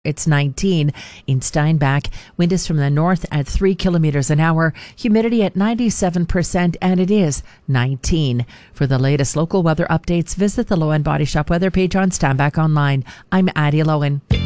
It's 19. In Steinbach, wind is from the north at 3 kilometers an hour, humidity at 97%, and it is 19. For the latest local weather updates, visit the Lowen Body Shop weather page on Steinbach Online. I'm Addie Lowen.